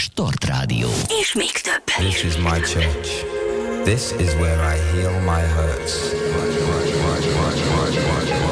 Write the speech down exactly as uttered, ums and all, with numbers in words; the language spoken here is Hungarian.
Start Rádió. És még több. This is my church. This is where I heal my hurts.